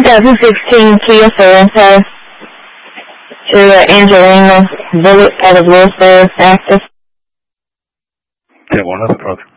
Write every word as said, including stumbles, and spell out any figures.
twenty sixteen Kia Sorento to uh, Angelina Bullet out of Louisville, Texas. ten one, that's approach.